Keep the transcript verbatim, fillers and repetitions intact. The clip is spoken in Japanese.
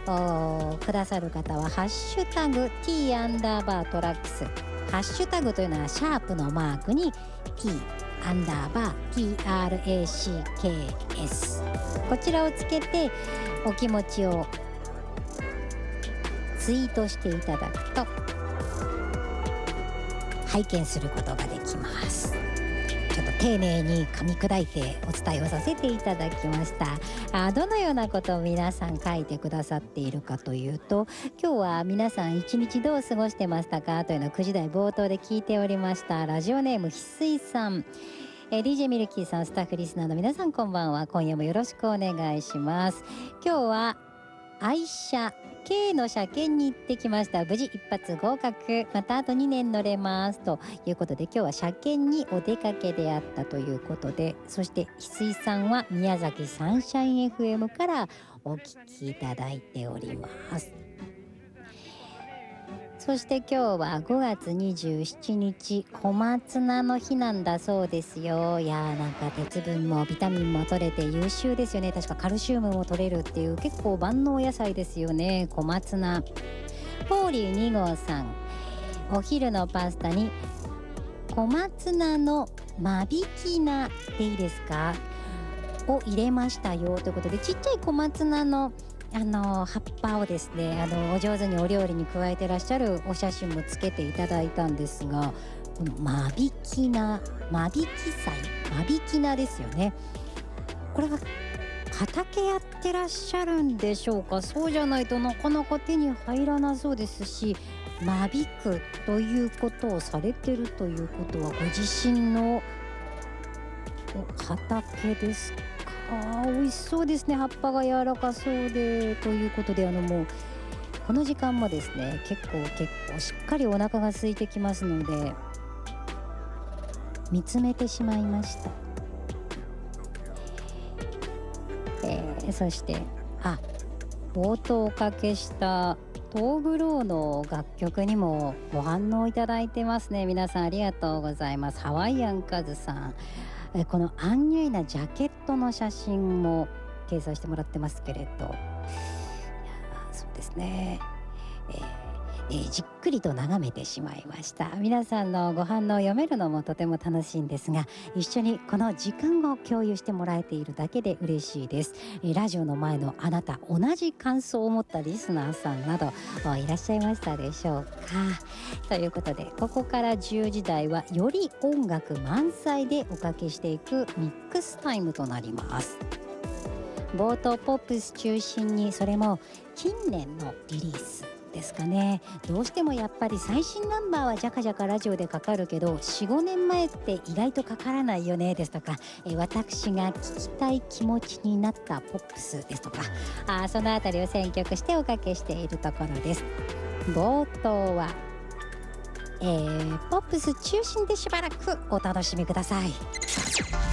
くださる方はハッシュタグ T アンダーバートラックス、ハッシュタグというのはシャープのマークに T アンダーバー トラックス、 こちらをつけてお気持ちをツイートしていただくと拝見することができます。ちょっと丁寧に噛み砕いてお伝えをさせていただきました。あ、どのようなことを皆さん書いてくださっているかというと、今日は皆さん一日どう過ごしてましたかというのをくじ台冒頭で聞いておりました。ラジオネーム翡翠さん、えー、ディージェー ミルキーさん、スタッフリスナーの皆さんこんばんは。今夜もよろしくお願いします。今日は愛車 K の車検に行ってきました。無事一発合格、またあとにねん乗れますということで、今日は車検にお出かけであったということで、そして翡翠さんは宮崎サンシャイン エフエム からお聞きいただいております。そして今日はごがつにじゅうしちにち小松菜の日なんだそうですよ。いやー、なんか鉄分もビタミンも取れて優秀ですよね。確かカルシウムも取れるっていう結構万能野菜ですよね、小松菜。ポーリーに号さん、お昼のパスタに小松菜の間引き菜でいいですかを入れましたよということで、ちっちゃい小松菜のあの葉っぱをですね、あのお上手にお料理に加えてらっしゃるお写真もつけていただいたんですが、この間引き菜、間引き菜、間引き菜ですよね。これは畑やってらっしゃるんでしょうか。そうじゃないとなかなか手に入らなそうですし、間引くということをされてるということはご自身の畑ですか。あー、美味しそうですね。葉っぱが柔らかそうでということで、あのもうこの時間もですね、結構結構しっかりお腹が空いてきますので見つめてしまいました。えー、そしてあ冒頭おかけしたトーグローの楽曲にもご反応いただいてますね。皆さんありがとうございます。ハワイアンカズさん、このアンニュイなジャケットの写真も掲載してもらってますけれど、いやそうですね、えーえー、じっくりと眺めてしまいました。皆さんのご反応を読めるのもとても楽しいんですが、一緒にこの時間を共有してもらえているだけで嬉しいです。えー、ラジオの前のあなた、同じ感想を持ったリスナーさんなどいらっしゃいましたでしょうか。ということで、ここからじゅうじ台はより音楽満載でおかけしていくミックスタイムとなります。冒頭ポップス中心に、それも近年のリリースですかね。どうしてもやっぱり最新ナンバーはジャカジャカラジオでかかるけど よん,ご 年前って意外とかからないよねですとか、え私が聞きたい気持ちになったポップスですとか、あそのあたりを選曲しておかけしているところです。冒頭はえー、ポップス中心でしばらくお楽しみください。